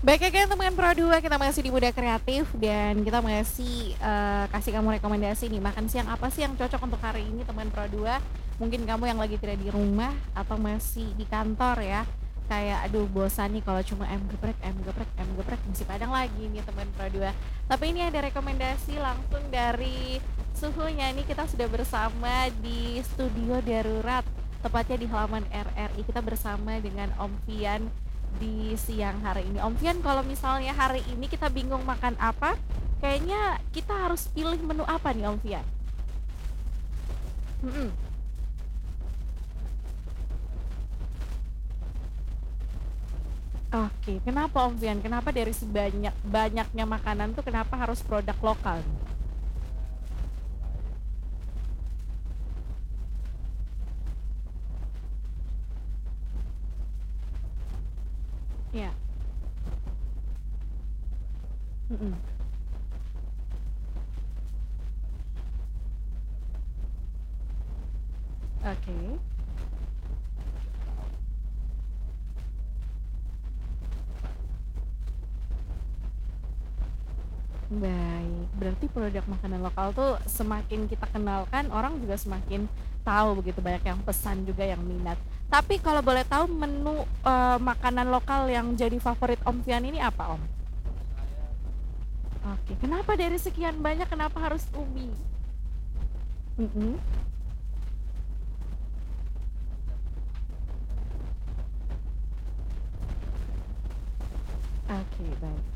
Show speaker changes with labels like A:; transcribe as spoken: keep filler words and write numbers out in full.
A: Baik ya kan teman Pro dua, kita masih di Muda Kreatif dan kita masih, eee, kasih kamu rekomendasi nih, makan siang apa sih yang cocok untuk hari ini teman Pro dua. Mungkin kamu yang lagi tidak di rumah atau masih di kantor ya, kayak, "Aduh bosan nih kalau cuma ayam geprek ayam geprek ayam geprek," nasi Padang lagi nih teman Pro dua. Tapi ini ada rekomendasi langsung dari suhunya nih, kita sudah bersama di studio darurat, tepatnya di halaman R R I. Kita bersama dengan Om Fian di siang hari ini. Om Fian, kalau misalnya hari ini kita bingung makan apa, kayaknya kita harus pilih menu apa nih Om Fian? Mhm. Oke, kenapa Om Fian? Kenapa dari sebanyak banyaknya makanan tuh kenapa harus produk lokal nih? Iya. Mhm. Oke. Baik, berarti produk makanan lokal tuh semakin kita kenalkan, orang juga semakin tahu begitu, banyak yang pesan juga yang minat. Tapi kalau boleh tahu menu, eee, makanan lokal yang jadi favorit Om Fian ini apa Om? Oke, kenapa dari sekian banyak kenapa harus ubi? Mhm. Oke, baik.